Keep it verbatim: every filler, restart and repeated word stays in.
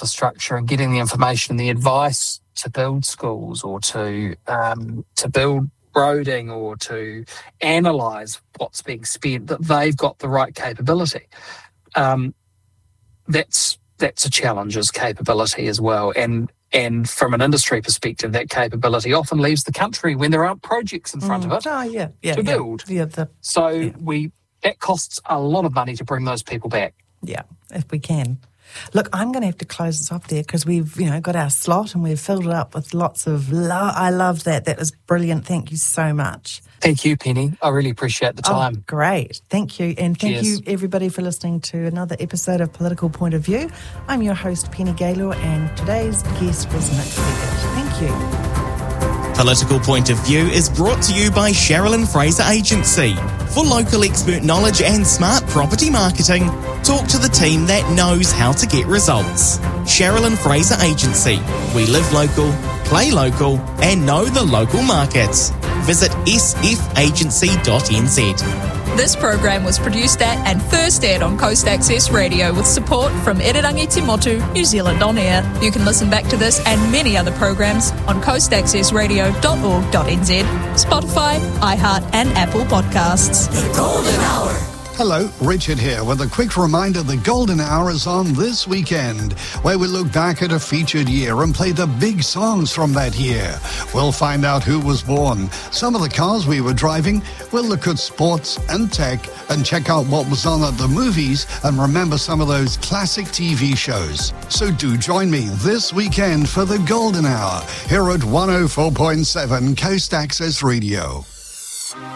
infrastructure and getting the information and the advice to build schools or to um, to build roading or to analyse what's being spent, that they've got the right capability. Um, that's that's a challenge as capability as well. And and from an industry perspective, that capability often leaves the country when there aren't projects in front mm. of it oh, yeah, yeah, to yeah. build. Yeah, the, so yeah. we that costs a lot of money to bring those people back. Yeah, if we can. Look, I'm going to have to close this off there because we've, you know, got our slot and we've filled it up with lots of love. I loved that. That was brilliant. Thank you so much. Thank you, Penny. I really appreciate the time. Oh, great. Thank you. And thank Cheers. you, everybody, for listening to another episode of Political Point of View. I'm your host, Penny Gaylor, and today's guest was Nick Figget. Thank you. Political Point of View is brought to you by Sherilyn Fraser Agency. For local expert knowledge and smart property marketing, talk to the team that knows how to get results. Sherilyn Fraser Agency. We live local, play local, and know the local markets. Visit s f agency dot n z. This program was produced at and first aired on Coast Access Radio with support from Irirangi Te Motu, New Zealand On Air. You can listen back to this and many other programs on coast access radio dot org dot n z, Spotify, iHeart and Apple Podcasts. The Golden Hour. Hello, Richard here with a quick reminder the Golden Hour is on this weekend, where we look back at a featured year and play the big songs from that year. We'll find out who was born, some of the cars we were driving, we'll look at sports and tech and check out what was on at the movies and remember some of those classic T V shows. So do join me this weekend for the Golden Hour here at one oh four point seven Coast Access Radio.